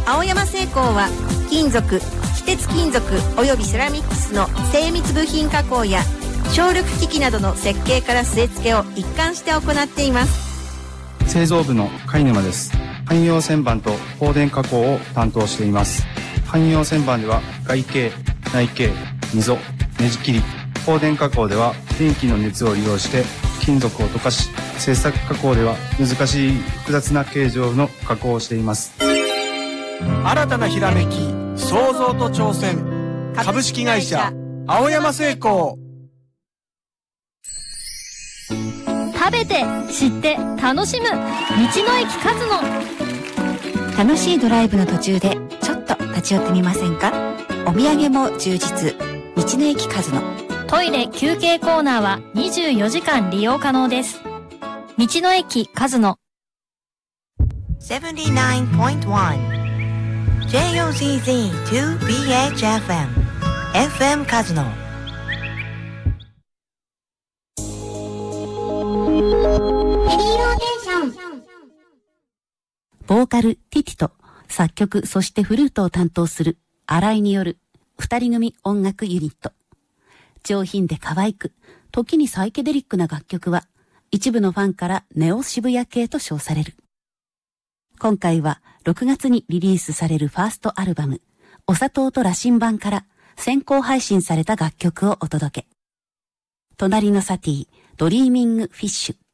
青山製鋼は金属、非鉄金属およびセラミックスの精密部品加工や小力機器などの設計から据え付けを一貫して行っています。 製造部の貝沼です。汎用旋盤と放電加工を担当しています。汎用旋盤では外径、内径、溝、ねじ切り、放電加工では電気の熱を利用して金属を溶かし、切削加工では難しい複雑な形状の加工をしています。 新たなひらめき、創造と挑戦、株式会社青山製鋼。 食べて知って楽しむ道の駅かずの。 楽しいドライブの途中でちょっと立ち寄ってみませんか？お土産も充実、道の駅かずの。 トイレ休憩コーナーは24時間利用可能です。道の駅かずの。 79.1 JOZZ2BHFM FM カズノ。 ボーカルティティと作曲そしてフルートを担当する新井による二人組音楽ユニット。上品で可愛く、時にサイケデリックな楽曲は一部のファンからネオ渋谷系と称される。今回は6月にリリースされるファーストアルバムお砂糖と羅針盤から先行配信された楽曲をお届け。隣のサティ、ドリーミングフィッシュ。